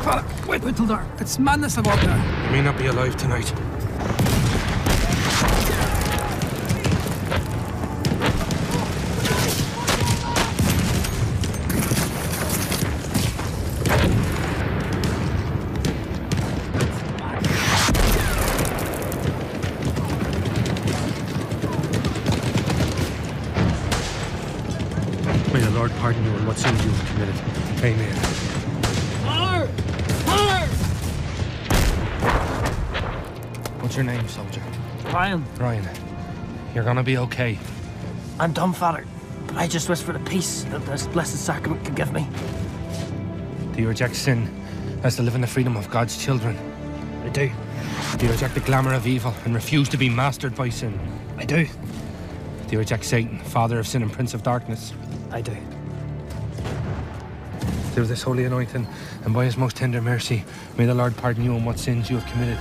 Father, wait till dark. It's madness about there. You may not be alive tonight. May the Lord pardon you in what sins you have committed. Amen. Father! Father! What's your name, soldier? Ryan, Ryan. You're gonna be okay. I'm dumb, Father. But I just wish for the peace that this blessed sacrament can give me. Do you reject sin as to live in the freedom of God's children? I do. Do you reject the glamour of evil and refuse to be mastered by sin? I do. Do you reject Satan, father of sin and prince of darkness? I do. Through this holy anointing and by his most tender mercy, may the Lord pardon you in what sins you have committed.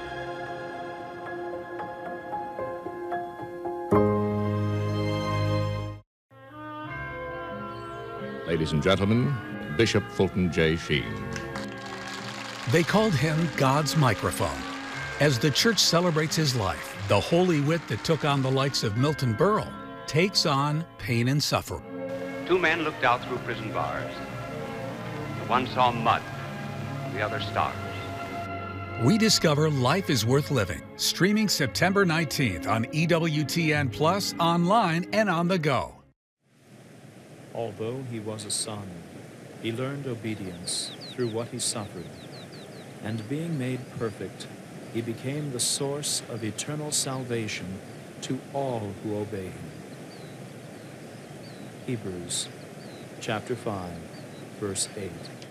Ladies and gentlemen, Bishop Fulton J. Sheen. They called him God's microphone. As the church celebrates his life, the holy wit that took on the likes of Milton Berle takes on pain and suffering. Two men looked out through prison bars. The one saw mud, the other stars. We discover life is worth living, streaming September 19th on EWTN Plus, online and on the go. Although he was a son, he learned obedience through what he suffered. And being made perfect, he became the source of eternal salvation to all who obey him. Hebrews chapter 5, verse 8.